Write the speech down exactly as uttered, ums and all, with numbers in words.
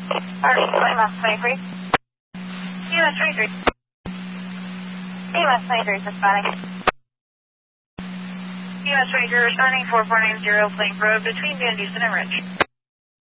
Army, Lima twenty-three. Lima twenty-three. Lima twenty-three, responding. Lima twenty-three, responding four four nine zero, Plank Road between Van Dusen and Ridge.